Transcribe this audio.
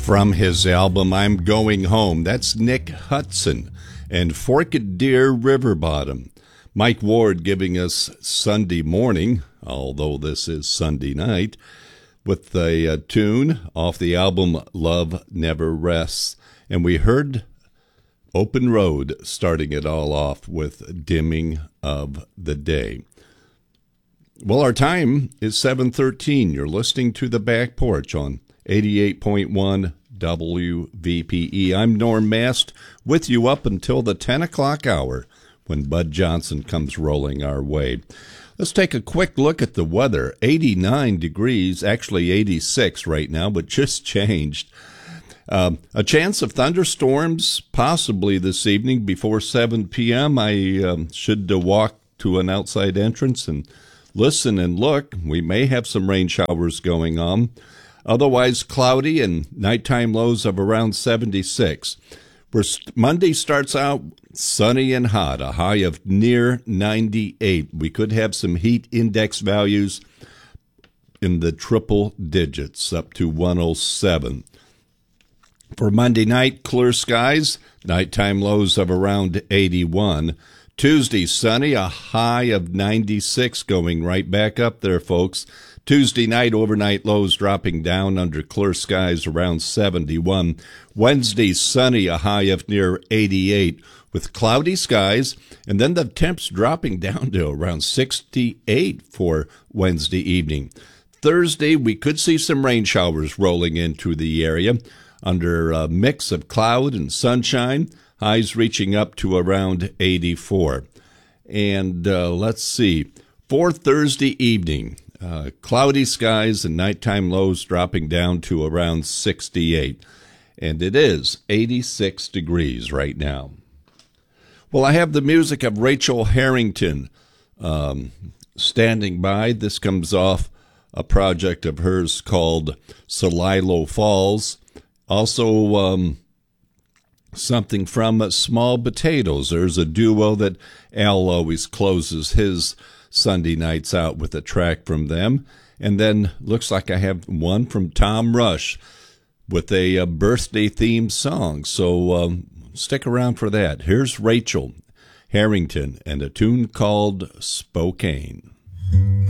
From his album I'm Going Home, that's Nick Hudson and Forked Deer River Bottom. Mike Ward giving us Sunday Morning, although this is Sunday night, with a tune off the album Love Never Rests. And we heard Open Road starting it all off with Dimming of the Day. Well, our time is 7:13. You're listening to The Back Porch on 88.1 WVPE. I'm Norm Mast with you up until the 10 o'clock hour when Bud Johnson comes rolling our way. Let's take a quick look at the weather. 89 degrees, actually 86 right now, but just changed. A chance of thunderstorms possibly this evening before 7 p.m. I should walk to an outside entrance and listen and look. We may have some rain showers going on. Otherwise cloudy and nighttime lows of around 76. Monday starts out sunny and hot, a high of near 98. We could have some heat index values in the triple digits, up to 107. For Monday night, clear skies, nighttime lows of around 81. Tuesday, sunny, a high of 96, going right back up there, folks. Tuesday night, overnight lows dropping down under clear skies around 71. Wednesday, sunny, a high of near 88 with cloudy skies, and then the temps dropping down to around 68 for Wednesday evening. Thursday, we could see some rain showers rolling into the area under a mix of cloud and sunshine, highs reaching up to around 84. And let's see, for Thursday evening, cloudy skies and nighttime lows dropping down to around 68. And it is 86 degrees right now. Well, I have the music of Rachel Harrington standing by. This comes off a project of hers called Celilo Falls. Also, something from Small Potatoes. There's a duo that Al always closes his Sunday nights out with a track from them. And then looks like I have one from Tom Rush with a birthday themed song. So stick around for that. Here's Rachel Harrington and a tune called Spokane.